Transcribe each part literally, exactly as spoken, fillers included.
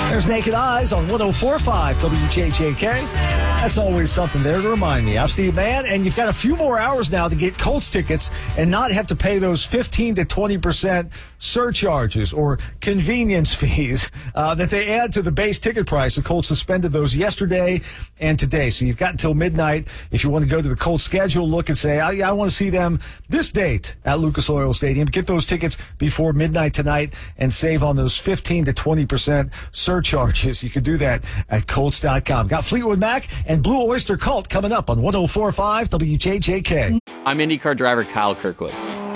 There's Naked Eyes on one oh four point five W J J K. That's always something there to remind me. I'm Steve Mann, and you've got a few more hours now to get Colts tickets and not have to pay those fifteen to twenty percent surcharges or convenience fees uh, that they add to the base ticket price. The Colts suspended those yesterday and today. So you've got until midnight if you want to go to the Colts schedule, look and say, I, I want to see them this date at Lucas Oil Stadium. Get those tickets before midnight tonight and save on those fifteen to twenty percent surcharges. You can do that at Colts dot com. Got Fleetwood Mac and Blue Oyster Cult coming up on one oh four point five W J J K. I'm IndyCar driver Kyle Kirkwood.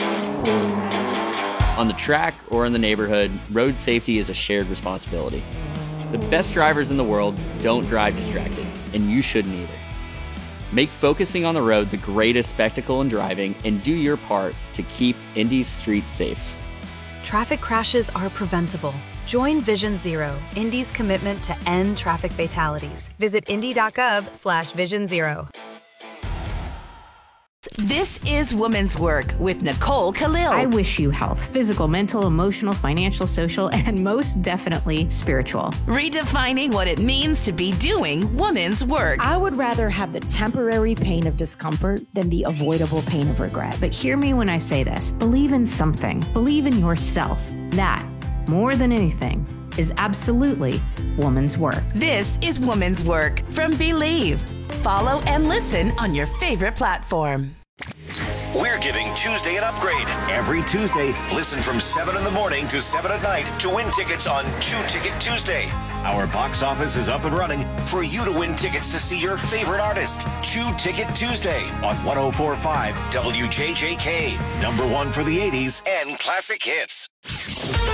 On the track or in the neighborhood, road safety is a shared responsibility. The best drivers in the world don't drive distracted, and you shouldn't either. Make focusing on the road the greatest spectacle in driving and do your part to keep Indy's streets safe. Traffic crashes are preventable. Join Vision Zero, Indy's commitment to end traffic fatalities. Visit indy.gov slash vision zero. This is Women's Work with Nicole Khalil. I wish you health, physical, mental, emotional, financial, social, and most definitely spiritual. Redefining what it means to be doing women's work. I would rather have the temporary pain of discomfort than the avoidable pain of regret. But hear me when I say this. Believe in something. Believe in yourself. That, more than anything, is absolutely woman's work. This is Women's Work from Believe. Follow and listen on your favorite platform. We're giving Tuesday an upgrade. Every Tuesday, listen from seven in the morning to seven at night to win tickets on Two Ticket Tuesday. Our box office is up and running for you to win tickets to see your favorite artist. Two Ticket Tuesday on one oh four point five W J J K. Number one for the eighties and classic hits.